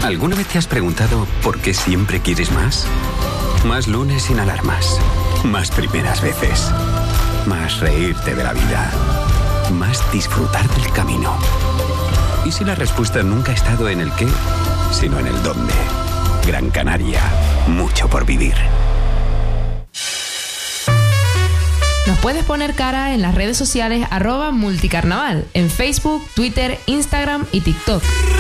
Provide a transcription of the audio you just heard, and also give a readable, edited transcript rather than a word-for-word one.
¿Alguna vez te has preguntado por qué siempre quieres más? Más lunes sin alarmas. Más primeras veces. Más reírte de la vida. Más disfrutar del camino. ¿Y si la respuesta nunca ha estado en el qué, sino en el dónde? Gran Canaria. Mucho por vivir. Nos puedes poner cara en las redes sociales @multicarnaval, en Facebook, Twitter, Instagram y TikTok.